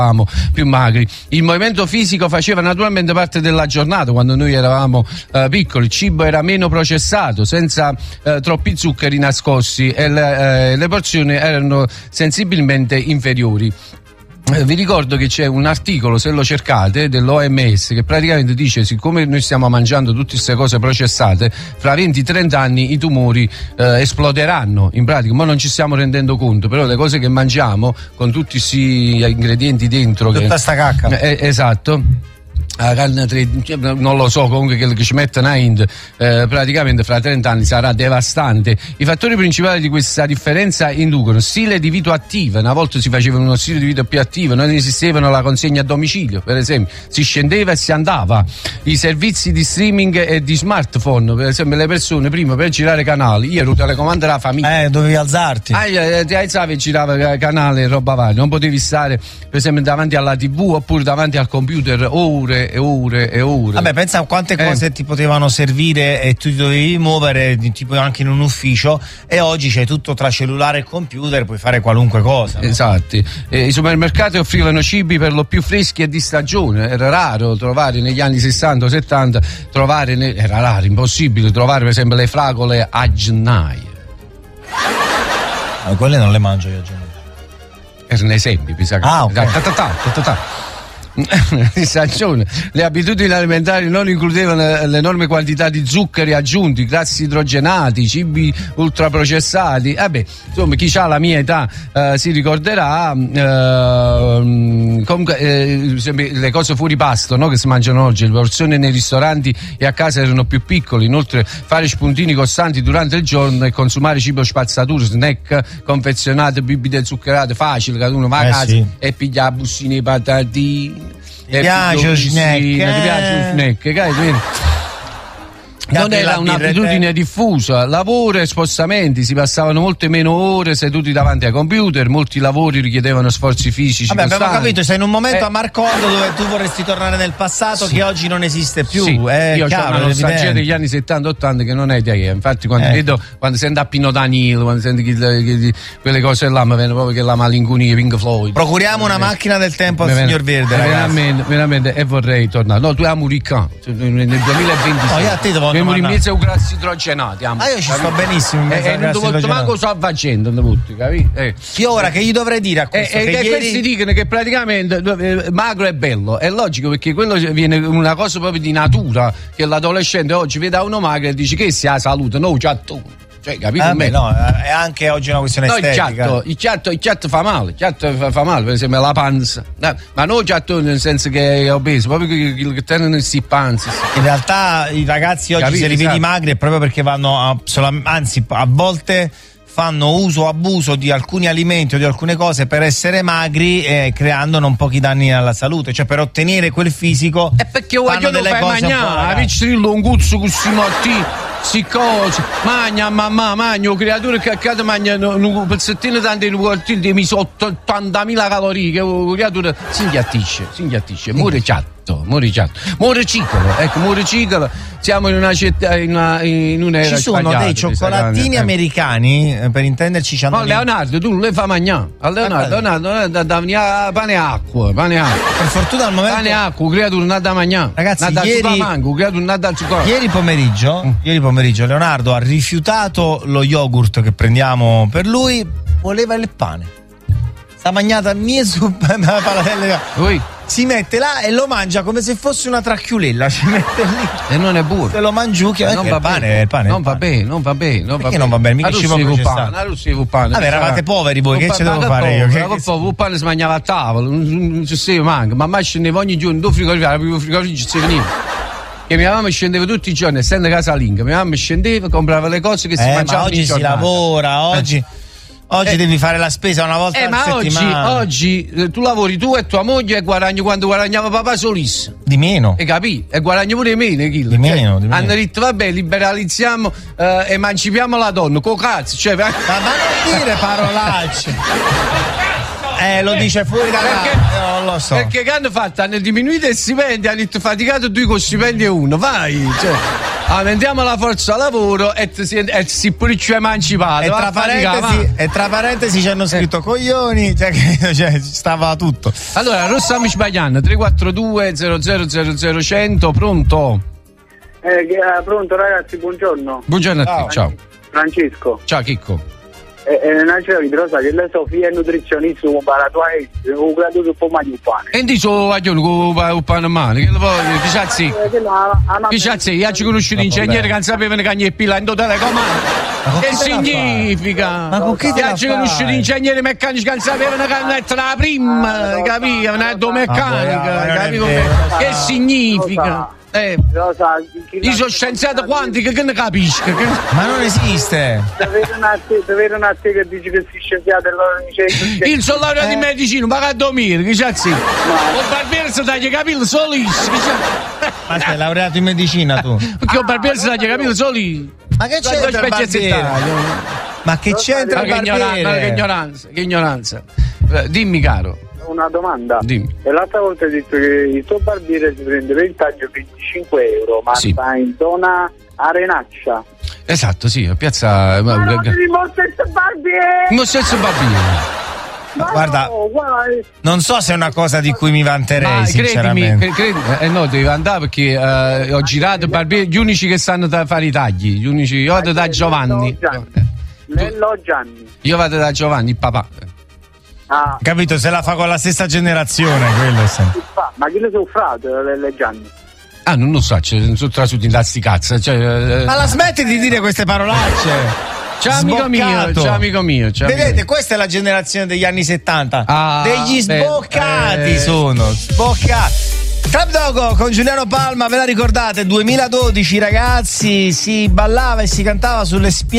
più magri. Il movimento fisico faceva naturalmente parte della giornata. Quando noi eravamo piccoli, il cibo era meno processato, senza troppi zuccheri nascosti, e le porzioni erano sensibilmente inferiori. Vi ricordo che c'è un articolo, se lo cercate, dell'OMS, che praticamente dice: siccome noi stiamo mangiando tutte queste cose processate, fra 20-30 anni i tumori esploderanno. In pratica, ma non ci stiamo rendendo conto, però le cose che mangiamo, con tutti questi ingredienti dentro, tutta sta cacca, esatto, non lo so, comunque che ci mettono in praticamente fra 30 anni sarà devastante. I fattori principali di questa differenza inducono stile di vita attiva. Una volta si faceva uno stile di vita più attivo, non esistevano la consegna a domicilio, per esempio, si scendeva e si andava. I servizi di streaming e di smartphone, per esempio, le persone prima per girare canali, io ero telecomando della famiglia, dovevi alzarti, ti alzavi e girava canale e roba varia, non potevi stare per esempio davanti alla TV oppure davanti al computer ore e ore. Vabbè, pensa a quante cose ti potevano servire e tu ti dovevi muovere, tipo anche in un ufficio, e oggi c'è tutto tra cellulare e computer, puoi fare qualunque cosa, no? Esatto. I supermercati offrivano cibi per lo più freschi e di stagione. Era raro trovare negli anni 60-70 era raro, impossibile trovare per esempio le fragole a gennaio. Quelle non le mangio io a gennaio. Erano esempi, mi sa che. Ok. Di stagione. Le abitudini alimentari non includevano l'enorme quantità di zuccheri aggiunti, grassi idrogenati, cibi ultraprocessati. Insomma, chi ha la mia età si ricorderà. Comunque, le cose fuori pasto, no, che si mangiano oggi, le porzioni nei ristoranti e a casa erano più piccole. Inoltre, fare spuntini costanti durante il giorno e consumare cibo spazzatura, snack confezionati, bibite zuccherate, facile, che uno va a casa e piglia la bustina di patatine. Ti piace lo snack, non era un'abitudine diffusa. Lavoro e spostamenti, si passavano molte meno ore seduti davanti ai computer, molti lavori richiedevano sforzi fisici. Vabbè, abbiamo capito, sei in un momento a Marcondo dove tu vorresti tornare nel passato, che oggi non esiste più. Io ho una nostalgia degli anni 70-80 che non è di ieri. Infatti quando senti a Pino Danilo, quando senti quelle cose là, mi viene proprio che la malinconia, Pink Floyd. Procuriamo una macchina del tempo al signor Verde, veramente, e vorrei tornare. No, tu amo Riccan nel 2026. Siamo in mezzo ai grassi idrogenati. Io ci sto benissimo in mezzo ai grassi idrogenati. Ma cosa sto facendo? Capito? Io ora che gli dovrei dire a questo? Questi dicono che praticamente magro è bello. È logico, perché quello viene una cosa proprio di natura, che l'adolescente oggi vede uno magro e dice che si ha salute, no, già tu. Cioè, capito? No, è anche oggi una questione estetica. Il chiatto fa male, per esempio la panza. Ma non il chiatto nel senso che è obeso, proprio che tengono questi panzi. In realtà i ragazzi oggi, se li vedi magri, è proprio perché vanno anzi, a volte fanno uso o abuso di alcuni alimenti o di alcune cose per essere magri, creando non pochi danni alla salute, cioè per ottenere quel fisico. E perché voglio delle cose mangiare, avvicino un guzzo così motti. Si cose, magna, creature che accade mangiano un pezzettino tanto in un di 80.000 calorie, che un creatura si inghiattisce, muore ciclo. Siamo in una città, in un'era. Ci sono dei cioccolatini americani, per intenderci, no, Leonardo, tu non le fai mangiare. A Leonardo dammi pane e acqua. Per fortuna al momento pane e acqua, creatura non da mangiare. Ragazzi, ieri pomeriggio Leonardo ha rifiutato lo yogurt che prendiamo per lui, voleva il pane. Sta mangiata mia zuppa, si mette là e lo mangia come se fosse una tracchiulella, ci mette lì e non è buono, se lo mangiucchia, non va bene. Non va bene. Perché non va bene? Mica ci vuole pane. Vabbè, eravate poveri voi, che ce devo fare io? Il pane si mangiava a tavola, non ci si manca, ma mai scendevo ogni giorno, due frigoriferi ci si veniva. Che mia mamma scendeva tutti i giorni, essendo casalinga, mia mamma scendeva, comprava le cose che si mangiavano. Oggi si lavora, oggi devi fare la spesa una volta a settimana. Oggi tu lavori tu e tua moglie e guadagni quando guadagnava papà solissimo. Di meno. E capì? E guadagni pure meno. Di meno. Hanno detto vabbè, liberalizziamo, emancipiamo la donna. Cazzo, cioè, ma non dire parolacce. Lo dice fuori da non lo so. Perché che hanno fatto? Hanno diminuito il stipendio, hanno detto faticato due con stipendio e uno. Vai, cioè. aumentiamo la forza lavoro e si pure ci emancipato. E tra parentesi ci hanno scritto coglioni, cioè stava tutto. Allora, non stiamo sbagliando, 342 00 100, pronto? Pronto ragazzi, buongiorno. Buongiorno a te, ciao. Francesco. Ciao Chicco. Rosa che la Sofia è nutrizionista para tua un grado di pomma di pane. E di so vaglione con un pane male, che lo voglio, Picciazzi, io ci conosco l'ingegnere che non sapevano che ne pila in totale comando. Che significa? Ma con chi te la ci conosco l'ingegnere meccanico che non sapevano che non era la prima, capiva? Una meccanica, capivo? Che significa? Rosa, io sono scienziato quantico che ne capisco. Ma non esiste. Davvero una te che dici che sei scienziato e loro dice il soldato di medicina, ma che a dormire, che c'è? Il barbiere si taglia i capelli soli. Ma sei laureato in medicina tu? Perché il barbiere si taglia i capelli soli. Ma che c'entra il barbiere? Ma che c'entra il barbiere? Che ignoranza. Dimmi caro. Una domanda. Dimmi. E l'altra volta hai detto che il tuo barbiere si prende per il taglio 25 euro, ma sì, sta in zona Arenaccia. Esatto, sì, a piazza. Ma non ti stesso barbiere! Stesso barbiere. Guarda, non so se è una cosa di cui mi vanterei, sinceramente. Credimi, no, devi andare perché ho girato barbieri, gli unici che sanno fare i tagli, gli unici. Io vado da Giovanni. Nello Gianni. Io vado da Giovanni, il papà. Ah. Capito, se la fa con la stessa generazione, quello è sempre. Ma chi le sono frate, le Gianni? Ah, non lo so, sono trasuti in sti cazzo. Ma la smetti di dire queste parolacce. Ciao amico mio. Vedete, questa è la generazione degli anni 70. Degli sboccati sono. Sboccati. Club Dogo con Giuliano Palma, ve la ricordate? 2012 ragazzi, si ballava e si cantava sulle spiagge